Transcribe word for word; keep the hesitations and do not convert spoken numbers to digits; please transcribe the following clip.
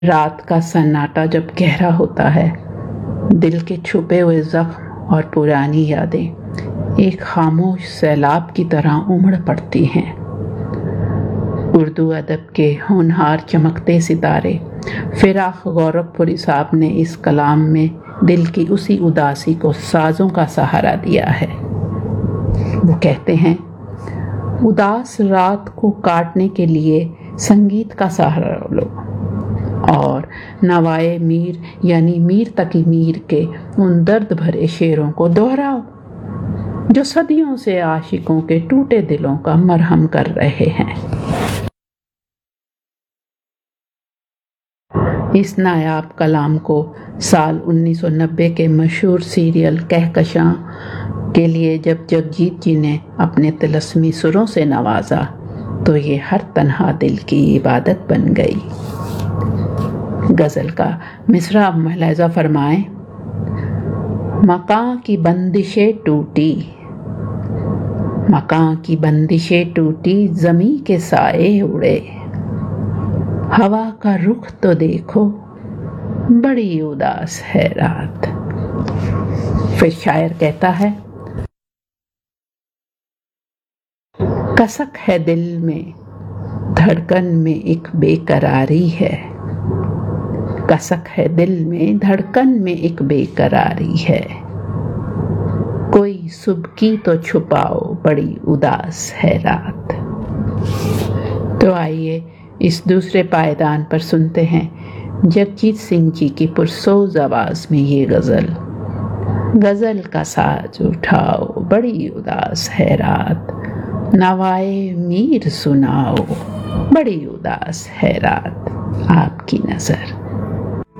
رات کا سناٹا جب گہرا ہوتا ہے، دل کے چھپے ہوئے زخم اور پرانی یادیں ایک خاموش سیلاب کی طرح امڑ پڑتی ہیں۔ اردو ادب کے ہونہار چمکتے ستارے فراق گورکھپوری صاحب نے اس کلام میں دل کی اسی اداسی کو سازوں کا سہارا دیا ہے۔ وہ کہتے ہیں، اداس رات کو کاٹنے کے لیے سنگیت کا سہارا لو اور نوائے میر یعنی میر تقی میر کے ان درد بھرے شعروں کو دہراؤ جو صدیوں سے عاشقوں کے ٹوٹے دلوں کا مرہم کر رہے ہیں۔ اس نایاب کلام کو سال انیس سو نبے کے مشہور سیریل کہکشاں کے لیے جب جگجیت جی نے اپنے طلسمی سروں سے نوازا تو یہ ہر تنہا دل کی عبادت بن گئی۔ غزل کا مصرع ملاحظہ فرمائیں۔ مکاں کی بندشیں ٹوٹی، مکاں کی بندشیں ٹوٹی، زمیں کے سائے اڑے، ہوا کا رخ تو دیکھو بڑی اداس ہے رات۔ پھر شاعر کہتا ہے، کسک ہے دل میں دھڑکن میں ایک بے قراری ہے، کسک ہے دل میں دھڑکن میں ایک بے قراری ہے، کوئی صبح کی تو چھپاؤ بڑی اداس ہے رات۔ تو آئیے اس دوسرے پائیدان پر سنتے ہیں جگجیت سنگھ جی کی پرسوز آواز میں یہ غزل۔ غزل کا ساز اٹھاؤ بڑی اداس ہے رات، نوائے میر سناؤ بڑی اداس ہے رات، آپ کی نظر